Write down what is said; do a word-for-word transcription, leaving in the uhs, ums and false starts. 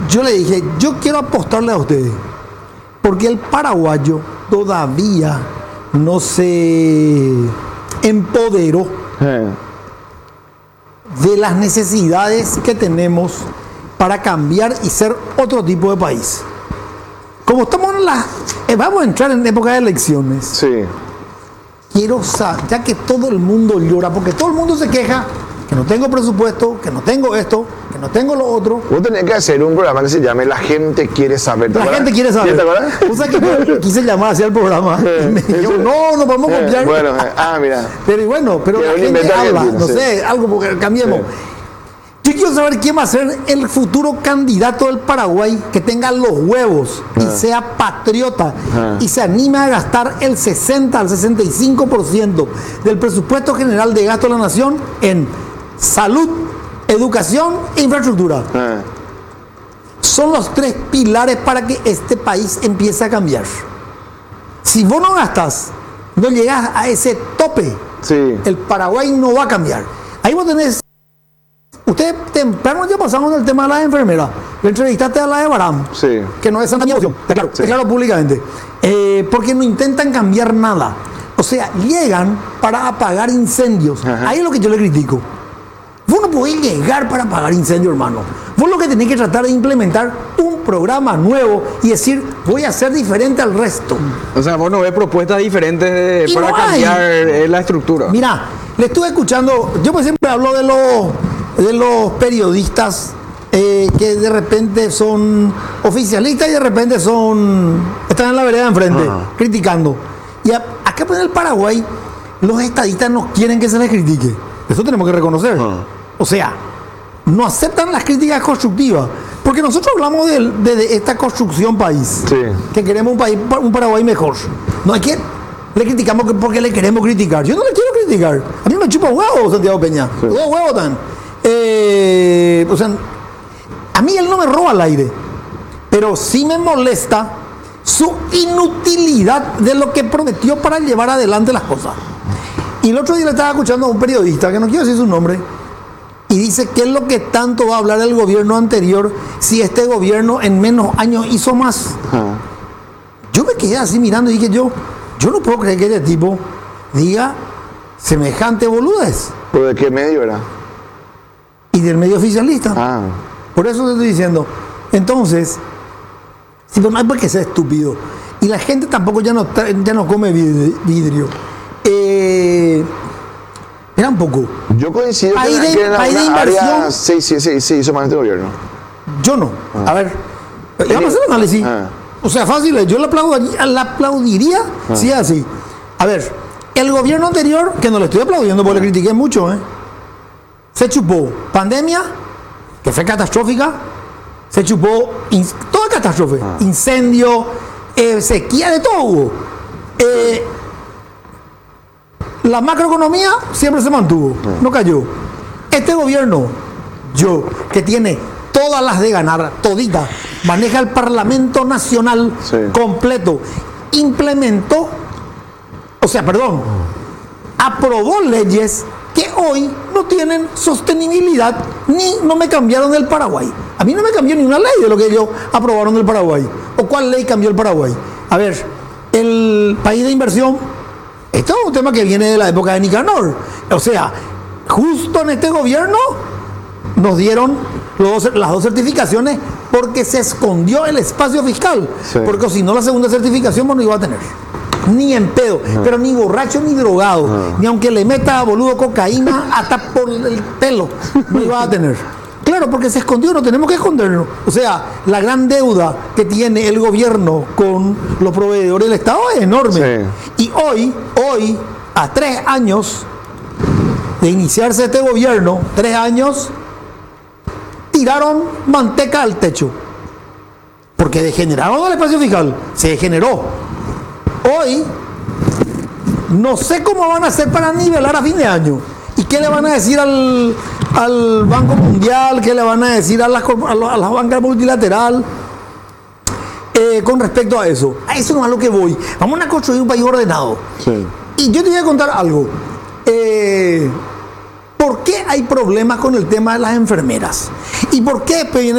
yo le dije, yo quiero apostarle a ustedes, porque el paraguayo todavía no se empoderó Eh. de las necesidades que tenemos para cambiar y ser otro tipo de país. Como estamos en la, eh, vamos a entrar en época de elecciones, Sí. quiero saber, ya que todo el mundo llora, porque todo el mundo se queja que no tengo presupuesto, que no tengo esto, que no tengo lo otro. Vos tenés que hacer un programa que se llame La gente quiere saber. ¿te La acuerdas? gente quiere saber. ¿Te acuerdas? O sea que yo quise llamar así al programa. Y me dijo, no, no podemos copiar. Bueno, eh, ah, mira. Pero y bueno, pero Que la un gente invento habla, argentino, no sí. sé, algo porque cambiemos. Sí. Yo quiero saber quién va a ser el futuro candidato del Paraguay que tenga los huevos y Ah. sea patriota Ah. y se anime a gastar el sesenta al sesenta y cinco por ciento del presupuesto general de gasto de la nación en salud, educación e infraestructura. Ah. Son los tres pilares para que este país empiece a cambiar. Si vos no gastas, no llegás a ese tope, Sí. el Paraguay no va a cambiar. Ahí vos tenés. Usted temprano ya pasamos del tema de las enfermeras. Le entrevistaste a la de Baram, Sí. que no es Santa Emoción, te claro, Sí. te claro públicamente. Eh, porque no intentan cambiar nada. O sea, llegan para apagar incendios. Ajá. Ahí es lo que yo le critico. Vos no podés llegar para apagar incendios, hermano. Vos lo que tenés que tratar de implementar un programa nuevo y decir, voy a ser diferente al resto. O sea, vos no ves propuestas diferentes de- Y para no hay. cambiar eh, la estructura. Mira, le estuve escuchando, yo pues siempre hablo de los, de los periodistas eh, que de repente son oficialistas y de repente son, están en la vereda de enfrente, Ajá. criticando. Y a- acá pues en el Paraguay, los estadistas no quieren que se les critique. Eso tenemos que reconocer. Ajá. O sea, no aceptan las críticas constructivas. Porque nosotros hablamos de, de- de esta construcción país. Sí. Que queremos un país, un Paraguay mejor. No hay que. Le criticamos que- porque le queremos criticar. Yo no le quiero criticar. A mí me chupa un huevo Santiago Peña. Sí. Dos huevos tan. Eh, o sea, a mí él no me roba el aire. Pero sí me molesta su inutilidad de lo que prometió para llevar adelante las cosas. Y el otro día le estaba escuchando a un periodista, que no quiero decir su nombre, y dice qué es lo que tanto va a hablar el gobierno anterior si este gobierno en menos años hizo más. Ah. Yo me quedé así mirando y dije yo, yo no puedo creer que este tipo diga semejante boludez. ¿Pero de qué medio era? Y del medio oficialista. Ah. Por eso te estoy diciendo. Entonces, sí, pero no hay por qué ser estúpido. Y la gente tampoco ya no, tra- ya no come vid- vidrio. Eh, era un poco. Yo coincido País que, de- que en país de alguna área inversión. sí, sí, sí, sí, hizo más este gobierno. Yo no. A ver, y vamos a hacer el análisis. Ah. O sea, fácil. Yo le, aplaudiría, le aplaudiría si es así. A ver, el gobierno anterior, que no le estoy aplaudiendo porque le critiqué mucho, ¿eh? Se chupó pandemia, que fue catastrófica. Se chupó in- toda catástrofe. Incendio, eh, sequía, de todo hubo. Eh, la macroeconomía siempre se mantuvo, no cayó. Este gobierno, yo, que tiene todas las de ganar, toditas, maneja el Parlamento Nacional Sí. completo, implementó, o sea, perdón, aprobó leyes que hoy no tienen sostenibilidad ni no me cambiaron del Paraguay. A mí no me cambió ni una ley de lo que ellos aprobaron del Paraguay. ¿O cuál ley cambió el Paraguay? A ver, el país de inversión, esto es un tema que viene de la época de Nicanor. O sea, justo en este gobierno nos dieron los dos- las dos certificaciones porque se escondió el espacio fiscal. Sí. Porque si no, la segunda certificación vos no iba a tener. Ni en pedo, pero ni borracho ni drogado, ni aunque le meta boludo cocaína hasta por el pelo, no iba a tener. Claro, porque se escondió, no tenemos que escondernos. O sea, la gran deuda que tiene el gobierno con los proveedores del Estado es enorme. Sí. Y hoy, hoy, a tres años de iniciarse este gobierno, tres años, tiraron manteca al techo. Porque degeneraron el espacio fiscal, se degeneró. Hoy, no sé cómo van a hacer para nivelar a fin de año. ¿Y qué le van a decir al, al Banco Mundial? ¿Qué le van a decir a las, corp- a lo- a las bancas multilateral? Eh, con respecto a eso. A eso no es a lo que voy. Vamos a construir un país ordenado. Sí. Y yo te voy a contar algo. Eh, ¿Por qué hay problemas con el tema de las enfermeras? ¿Y por qué